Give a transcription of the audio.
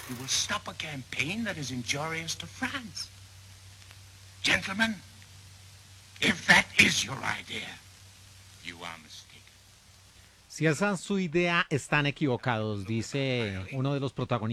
you will stop a campaign that is injurious to France. Gentlemen, if that is your idea, you are mistaken. Si esa es su idea, están equivocados, dice uno de los protagonistas